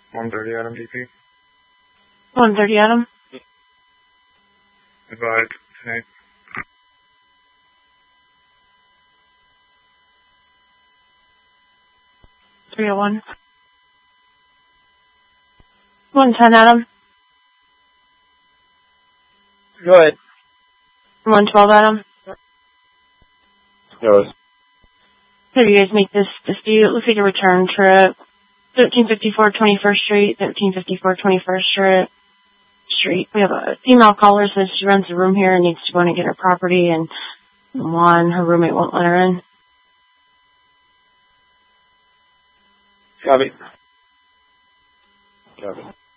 130 Adam DP. 130 Adam. Advised tonight. 301. 110 Adam. Go ahead. 112 Adam. Go ahead. How do you guys make this dispute? Looks like a return trip. 1354 21st Street, 1354 21st Street. We have a female caller says she rents a room here and needs to go in and get her property, and her roommate won't let her in. Copy. Copy.